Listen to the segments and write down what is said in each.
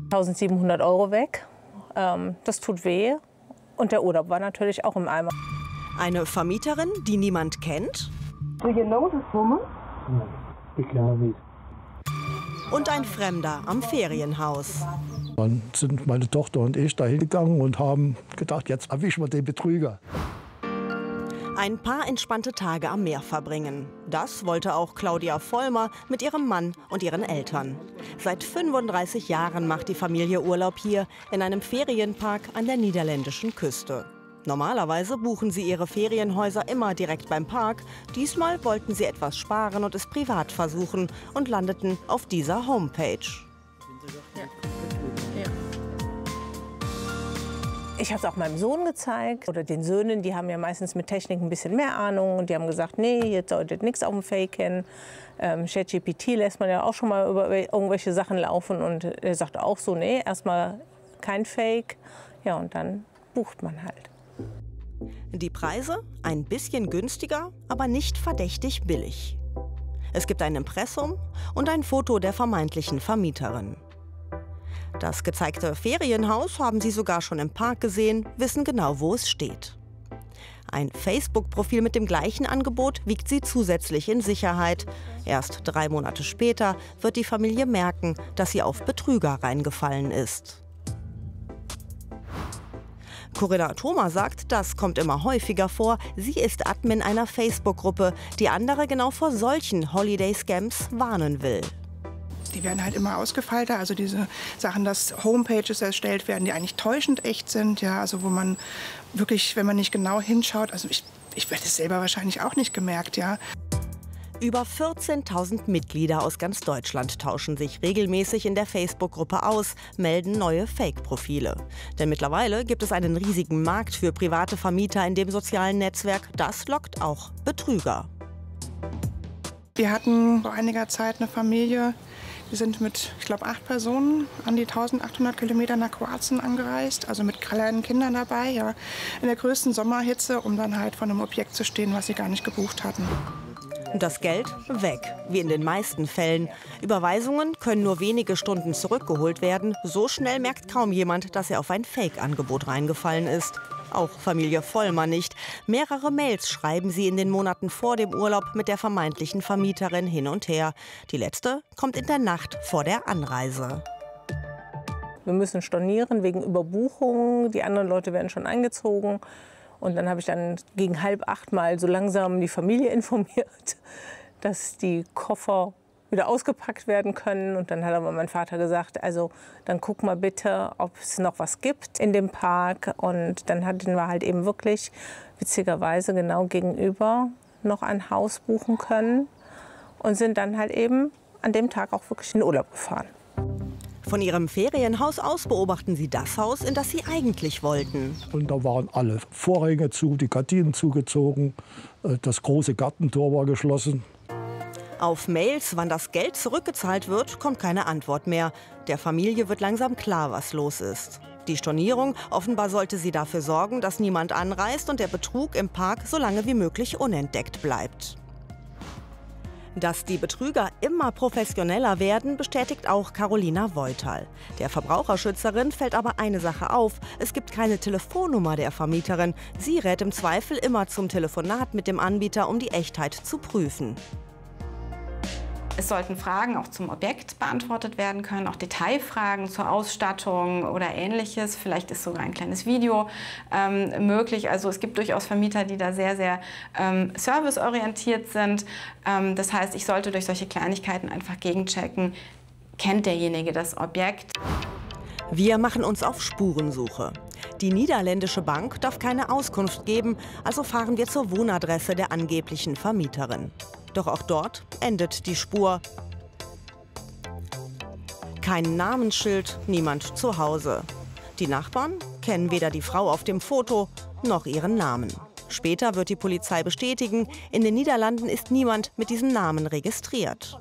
1.700 € weg. Das tut weh. Und der Urlaub war natürlich auch im Eimer. Eine Vermieterin, die niemand kennt. Do you know this woman? No, ich kenne nicht. Und ein Fremder am Ferienhaus. Dann sind meine Tochter und ich da hingegangen und haben gedacht, jetzt erwischen wir den Betrüger. Ein paar entspannte Tage am Meer verbringen. Das wollte auch Claudia Vollmer mit ihrem Mann und ihren Eltern. Seit 35 Jahren macht die Familie Urlaub hier in einem Ferienpark an der niederländischen Küste. Normalerweise buchen sie ihre Ferienhäuser immer direkt beim Park. Diesmal wollten sie etwas sparen und es privat versuchen und landeten auf dieser Homepage. Ich habe es auch meinem Sohn gezeigt oder den Söhnen, die haben ja meistens mit Technik ein bisschen mehr Ahnung und die haben gesagt, nee, jetzt solltet nichts auf dem Fake hin. ChatGPT lässt man ja auch schon mal über irgendwelche Sachen laufen und er sagte auch so, nee, erstmal kein Fake. Ja, und dann bucht man halt. Die Preise ein bisschen günstiger, aber nicht verdächtig billig. Es gibt ein Impressum und ein Foto der vermeintlichen Vermieterin. Das gezeigte Ferienhaus haben sie sogar schon im Park gesehen, wissen genau, wo es steht. Ein Facebook-Profil mit dem gleichen Angebot wiegt sie zusätzlich in Sicherheit. Erst 3 Monate später wird die Familie merken, dass sie auf Betrüger reingefallen ist. Corinna Thoma sagt, das kommt immer häufiger vor. Sie ist Admin einer Facebook-Gruppe, die andere genau vor solchen Holiday-Scams warnen will. Die werden halt immer ausgefeilter, also diese Sachen, dass Homepages erstellt werden, die eigentlich täuschend echt sind, ja, also wo man wirklich, wenn man nicht genau hinschaut, also ich hätte es selber wahrscheinlich auch nicht gemerkt, ja. Über 14.000 Mitglieder aus ganz Deutschland tauschen sich regelmäßig in der Facebook-Gruppe aus, melden neue Fake-Profile. Denn mittlerweile gibt es einen riesigen Markt für private Vermieter in dem sozialen Netzwerk. Das lockt auch Betrüger. Wir hatten vor einiger Zeit eine Familie, wir sind mit, ich glaube, 8 Personen an die 1.800 Kilometer nach Kroatien angereist, also mit kleinen Kindern dabei, ja, in der größten Sommerhitze, um dann halt vor einem Objekt zu stehen, was sie gar nicht gebucht hatten. Das Geld weg, wie in den meisten Fällen. Überweisungen können nur wenige Stunden zurückgeholt werden. So schnell merkt kaum jemand, dass er auf ein Fake-Angebot reingefallen ist. Auch Familie Vollmer nicht. Mehrere Mails schreiben sie in den Monaten vor dem Urlaub mit der vermeintlichen Vermieterin hin und her. Die letzte kommt in der Nacht vor der Anreise. Wir müssen stornieren wegen Überbuchungen. Die anderen Leute werden schon eingezogen. Und dann habe ich dann gegen 7:30 mal so langsam die Familie informiert, dass die Koffer wieder ausgepackt werden können. Und dann hat aber mein Vater gesagt, also dann guck mal bitte, ob es noch was gibt in dem Park. Und dann hatten wir halt eben wirklich witzigerweise genau gegenüber noch ein Haus buchen können und sind dann halt eben an dem Tag auch wirklich in den Urlaub gefahren. Von ihrem Ferienhaus aus beobachten sie das Haus, in das sie eigentlich wollten. Und da waren alle Vorhänge zu, die Gardinen zugezogen, das große Gartentor war geschlossen. Auf Mails, wann das Geld zurückgezahlt wird, kommt keine Antwort mehr. Der Familie wird langsam klar, was los ist. Die Stornierung, offenbar sollte sie dafür sorgen, dass niemand anreist und der Betrug im Park so lange wie möglich unentdeckt bleibt. Dass die Betrüger immer professioneller werden, bestätigt auch Carolina Voital. Der Verbraucherschützerin fällt aber eine Sache auf: Es gibt keine Telefonnummer der Vermieterin. Sie rät im Zweifel immer zum Telefonat mit dem Anbieter, um die Echtheit zu prüfen. Es sollten Fragen auch zum Objekt beantwortet werden können, auch Detailfragen zur Ausstattung oder Ähnliches. Vielleicht ist sogar ein kleines Video möglich. Also es gibt durchaus Vermieter, die da sehr, sehr serviceorientiert sind. Das heißt, ich sollte durch solche Kleinigkeiten einfach gegenchecken, kennt derjenige das Objekt. Wir machen uns auf Spurensuche. Die niederländische Bank darf keine Auskunft geben, also fahren wir zur Wohnadresse der angeblichen Vermieterin. Doch auch dort endet die Spur. Kein Namensschild, niemand zu Hause. Die Nachbarn kennen weder die Frau auf dem Foto noch ihren Namen. Später wird die Polizei bestätigen, in den Niederlanden ist niemand mit diesem Namen registriert.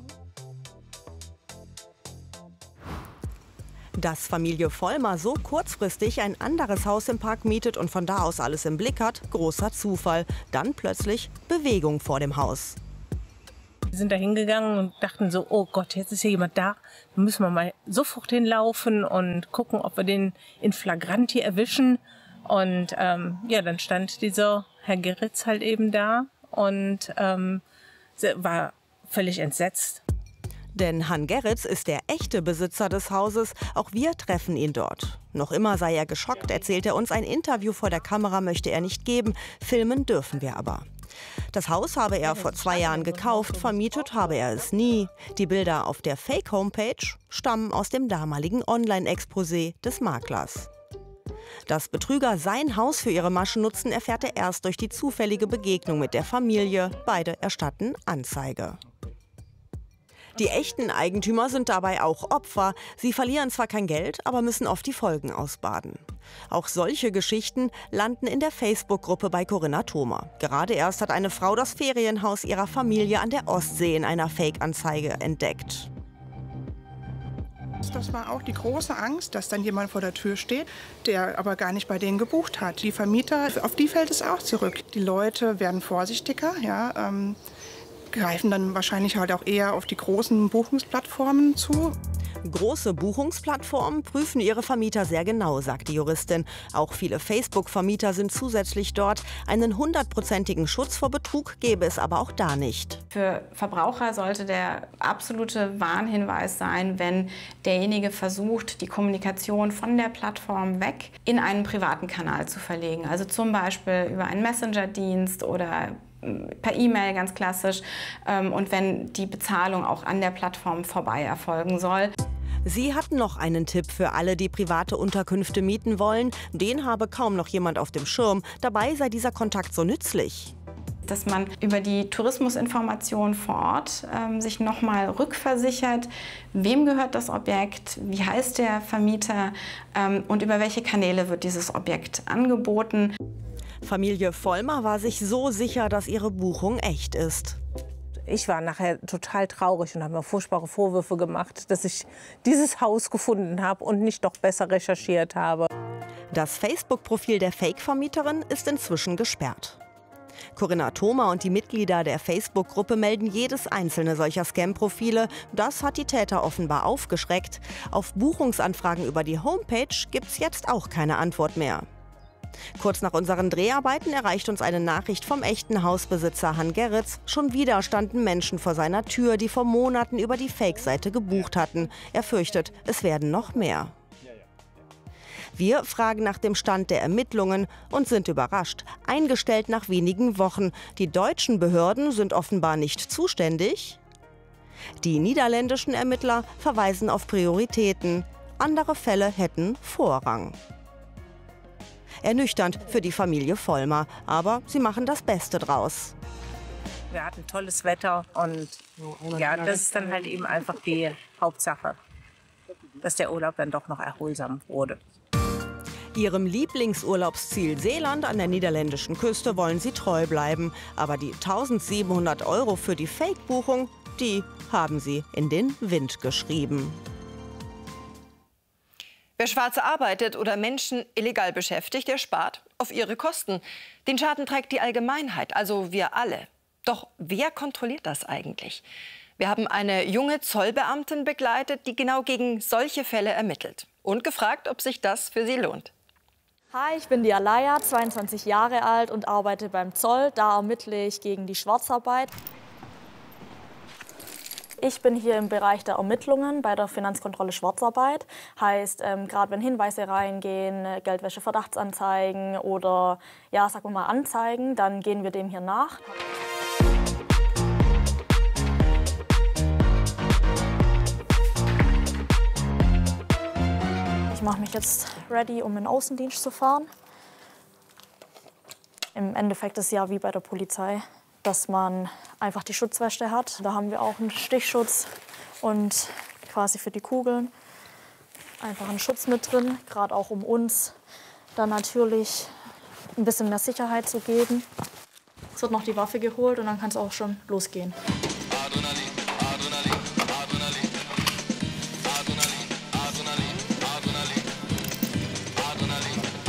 Dass Familie Vollmer so kurzfristig ein anderes Haus im Park mietet und von da aus alles im Blick hat, großer Zufall. Dann plötzlich Bewegung vor dem Haus. Wir sind da hingegangen und dachten so, oh Gott, jetzt ist hier jemand da. Da müssen wir mal sofort hinlaufen und gucken, ob wir den in Flagranti erwischen. Und ja, dann stand dieser Herr Gerritz halt eben da und war völlig entsetzt. Denn Han Gerritz ist der echte Besitzer des Hauses. Auch wir treffen ihn dort. Noch immer sei er geschockt, erzählt er uns. Ein Interview vor der Kamera möchte er nicht geben. Filmen dürfen wir aber. Das Haus habe er vor 2 Jahren gekauft, vermietet habe er es nie. Die Bilder auf der Fake-Homepage stammen aus dem damaligen Online-Exposé des Maklers. Dass Betrüger sein Haus für ihre Maschen nutzen, erfährt er erst durch die zufällige Begegnung mit der Familie. Beide erstatten Anzeige. Die echten Eigentümer sind dabei auch Opfer. Sie verlieren zwar kein Geld, aber müssen oft die Folgen ausbaden. Auch solche Geschichten landen in der Facebook-Gruppe bei Corinna Thoma. Gerade erst hat eine Frau das Ferienhaus ihrer Familie an der Ostsee in einer Fake-Anzeige entdeckt. Das war auch die große Angst, dass dann jemand vor der Tür steht, der aber gar nicht bei denen gebucht hat. Die Vermieter, auf die fällt es auch zurück. Die Leute werden vorsichtiger, ja, greifen dann wahrscheinlich halt auch eher auf die großen Buchungsplattformen zu. Große Buchungsplattformen prüfen ihre Vermieter sehr genau, sagt die Juristin. Auch viele Facebook-Vermieter sind zusätzlich dort. Einen 100%igen Schutz vor Betrug gäbe es aber auch da nicht. Für Verbraucher sollte der absolute Warnhinweis sein, wenn derjenige versucht, die Kommunikation von der Plattform weg in einen privaten Kanal zu verlegen. Also zum Beispiel über einen Messenger-Dienst oder per E-Mail ganz klassisch und wenn die Bezahlung auch an der Plattform vorbei erfolgen soll. Sie hat noch einen Tipp für alle, die private Unterkünfte mieten wollen. Den habe kaum noch jemand auf dem Schirm. Dabei sei dieser Kontakt so nützlich. Dass man über die Tourismusinformation vor Ort sich nochmal rückversichert, wem gehört das Objekt, wie heißt der Vermieter und über welche Kanäle wird dieses Objekt angeboten. Familie Vollmer war sich so sicher, dass ihre Buchung echt ist. Ich war nachher total traurig und habe mir furchtbare Vorwürfe gemacht, dass ich dieses Haus gefunden habe und nicht doch besser recherchiert habe. Das Facebook-Profil der Fake-Vermieterin ist inzwischen gesperrt. Corinna Thoma und die Mitglieder der Facebook-Gruppe melden jedes einzelne solcher Scam-Profile. Das hat die Täter offenbar aufgeschreckt. Auf Buchungsanfragen über die Homepage gibt es jetzt auch keine Antwort mehr. Kurz nach unseren Dreharbeiten erreicht uns eine Nachricht vom echten Hausbesitzer Han Gerritz. Schon wieder standen Menschen vor seiner Tür, die vor Monaten über die Fake-Seite gebucht hatten. Er fürchtet, es werden noch mehr. Wir fragen nach dem Stand der Ermittlungen und sind überrascht. Eingestellt nach wenigen Wochen. Die deutschen Behörden sind offenbar nicht zuständig. Die niederländischen Ermittler verweisen auf Prioritäten. Andere Fälle hätten Vorrang. Ernüchternd für die Familie Vollmer, aber sie machen das Beste draus. Wir hatten tolles Wetter und ja, das ist dann halt eben einfach die Hauptsache, dass der Urlaub dann doch noch erholsam wurde. Ihrem Lieblingsurlaubsziel Seeland an der niederländischen Küste wollen sie treu bleiben. Aber die 1.700 € für die Fake-Buchung, die haben sie in den Wind geschrieben. Wer schwarz arbeitet oder Menschen illegal beschäftigt, der spart auf ihre Kosten. Den Schaden trägt die Allgemeinheit, also wir alle. Doch wer kontrolliert das eigentlich? Wir haben eine junge Zollbeamtin begleitet, die genau gegen solche Fälle ermittelt. Und gefragt, ob sich das für sie lohnt. Hi, ich bin die Alaya, 22 Jahre alt und arbeite beim Zoll. Da ermittle ich gegen die Schwarzarbeit. Ich bin hier im Bereich der Ermittlungen bei der Finanzkontrolle Schwarzarbeit. Heißt, gerade wenn Hinweise reingehen, Geldwäsche-Verdachtsanzeigen oder ja, sagen wir mal Anzeigen, dann gehen wir dem hier nach. Ich mache mich jetzt ready, um in den Außendienst zu fahren. Im Endeffekt ist es ja wie bei der Polizei, dass man einfach die Schutzweste hat. Da haben wir auch einen Stichschutz und quasi für die Kugeln einfach einen Schutz mit drin, gerade auch um uns dann natürlich ein bisschen mehr Sicherheit zu geben. Es wird noch die Waffe geholt und dann kann es auch schon losgehen.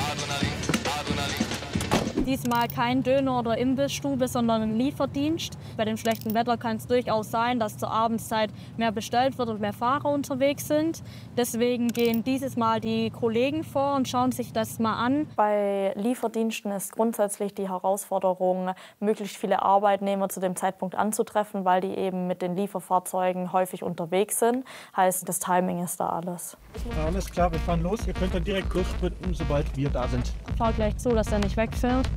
Diesmal kein Döner oder Imbissstube, sondern ein Lieferdienst. Bei dem schlechten Wetter kann es durchaus sein, dass zur Abendszeit mehr bestellt wird und mehr Fahrer unterwegs sind. Deswegen gehen dieses Mal die Kollegen vor und schauen sich das mal an. Bei Lieferdiensten ist grundsätzlich die Herausforderung, möglichst viele Arbeitnehmer zu dem Zeitpunkt anzutreffen, weil die eben mit den Lieferfahrzeugen häufig unterwegs sind. Heißt, das Timing ist da alles. Alles klar, wir fahren los. Ihr könnt dann direkt lossprinten, sobald wir da sind. Schaut gleich zu, dass er nicht wegfährt.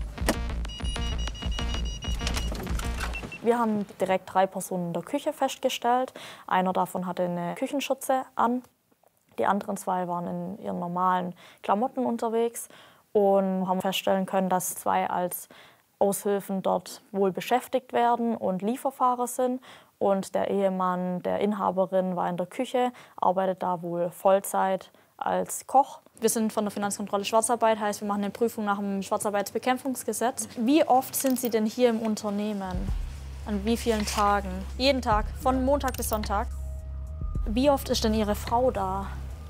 Wir haben direkt 3 Personen in der Küche festgestellt. Einer davon hatte eine Küchenschürze an. Die anderen 2 waren in ihren normalen Klamotten unterwegs und haben feststellen können, dass 2 als Aushilfen dort wohl beschäftigt werden und Lieferfahrer sind. Und der Ehemann der Inhaberin war in der Küche, arbeitet da wohl Vollzeit als Koch. Wir sind von der Finanzkontrolle Schwarzarbeit, heißt, wir machen eine Prüfung nach dem Schwarzarbeitsbekämpfungsgesetz. Wie oft sind Sie denn hier im Unternehmen? An wie vielen Tagen? Jeden Tag, von Montag bis Sonntag. Wie oft ist denn Ihre Frau da?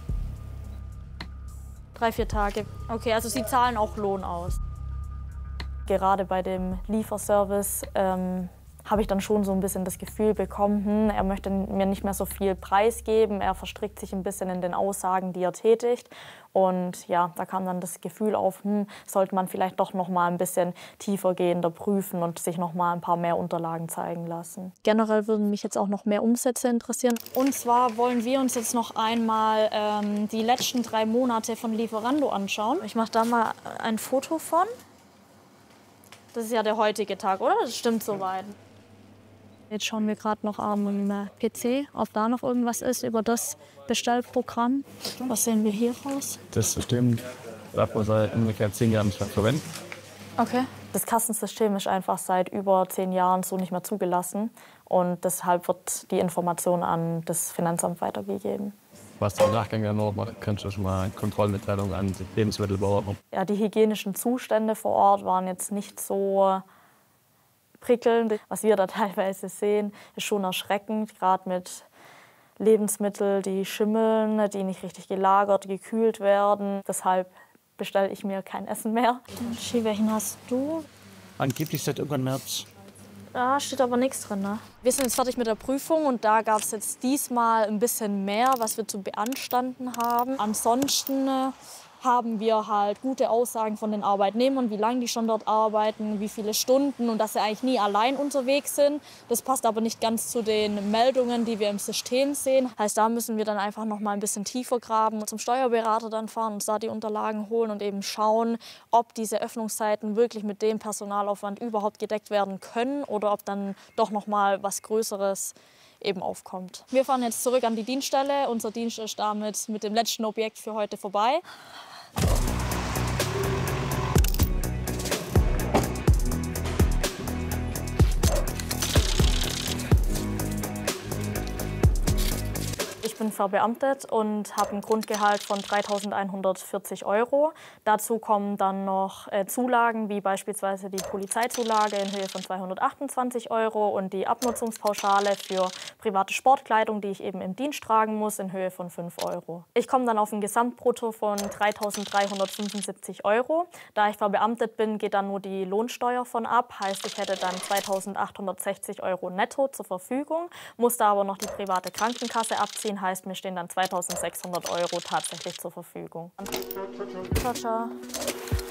3, 4 Tage. Okay, also Sie zahlen auch Lohn aus. Gerade bei dem Lieferservice habe ich dann schon so ein bisschen das Gefühl bekommen, er möchte mir nicht mehr so viel preisgeben. Er verstrickt sich ein bisschen in den Aussagen, die er tätigt. Und ja, da kam dann das Gefühl auf, sollte man vielleicht doch noch mal ein bisschen tiefergehender prüfen und sich noch mal ein paar mehr Unterlagen zeigen lassen. Generell würden mich jetzt auch noch mehr Umsätze interessieren. Und zwar wollen wir uns jetzt noch einmal die letzten 3 Monate von Lieferando anschauen. Ich mache da mal ein Foto von. Das ist ja der heutige Tag, oder? Das stimmt soweit. Jetzt schauen wir gerade noch am PC, ob da noch irgendwas ist über das Bestellprogramm. Was sehen wir hier raus? Das System darf man seit ungefähr 10 Jahren nicht mehr verwenden. Okay. Das Kassensystem ist einfach seit über 10 Jahren so nicht mehr zugelassen. Und deshalb wird die Information an das Finanzamt weitergegeben. Was du im Nachgang dann noch machen kannst, ist schon mal eine Kontrollmitteilung an die Lebensmittelverordnung. Ja, die hygienischen Zustände vor Ort waren jetzt nicht so prickelnd. Was wir da teilweise sehen, ist schon erschreckend, gerade mit Lebensmitteln, die schimmeln, die nicht richtig gelagert, gekühlt werden. Deshalb bestelle ich mir kein Essen mehr. Welchen hast du? Angeblich seit irgendwann März. Da steht aber nichts drin. Ne? Wir sind jetzt fertig mit der Prüfung und da gab es jetzt diesmal ein bisschen mehr, was wir zu beanstanden haben. Ansonsten haben wir halt gute Aussagen von den Arbeitnehmern, wie lange die schon dort arbeiten, wie viele Stunden und dass sie eigentlich nie allein unterwegs sind. Das passt aber nicht ganz zu den Meldungen, die wir im System sehen. Heißt, da müssen wir dann einfach noch mal ein bisschen tiefer graben, zum Steuerberater dann fahren, uns da die Unterlagen holen und eben schauen, ob diese Öffnungszeiten wirklich mit dem Personalaufwand überhaupt gedeckt werden können oder ob dann doch noch mal was Größeres eben aufkommt. Wir fahren jetzt zurück an die Dienststelle. Unser Dienst ist damit mit dem letzten Objekt für heute vorbei. Ich bin verbeamtet und habe ein Grundgehalt von 3.140 €. Dazu kommen dann noch Zulagen, wie beispielsweise die Polizeizulage in Höhe von 228 € und die Abnutzungspauschale für private Sportkleidung, die ich eben im Dienst tragen muss, in Höhe von 5 €. Ich komme dann auf ein Gesamtbrutto von 3.375 €. Da ich verbeamtet bin, geht dann nur die Lohnsteuer von ab. Heißt, ich hätte dann 2.860 € netto zur Verfügung, muss da aber noch die private Krankenkasse abziehen. Heißt, mir stehen dann 2.600 € tatsächlich zur Verfügung. Ciao, ciao.